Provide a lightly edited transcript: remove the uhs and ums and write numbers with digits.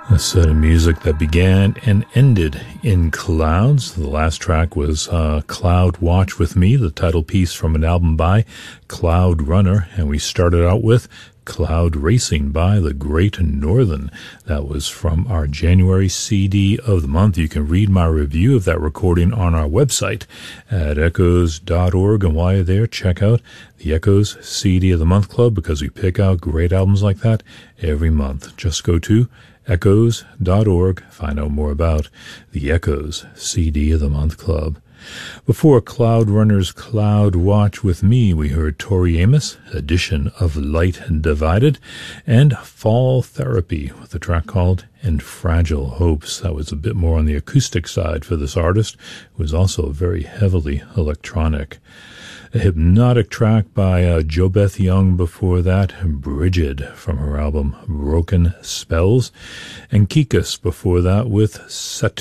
A set of music that began and ended in clouds. The last track was Cloud Watch With Me, the title piece from an album by Cloud Runner, and we started out with Cloud Racing by the Great Northern. That was from our January CD of the month. You can read my review of that recording on our website at echoes.org, and while you're there, check out the Echoes CD of the Month Club, because we pick out great albums like that every month. Just go to echoes.org, find out more about the Echoes CD of the Month Club. Before Cloud Runner's Cloud Watch With Me, we heard Tori Amos, edition of Light Divided, and Fall Therapy with a track called And Fragile Hopes. That was a bit more on the acoustic side for this artist, who was also very heavily electronic. A hypnotic track by JoBeth Young before that, Brigid from her album Broken Spells, and Kikas before that with Set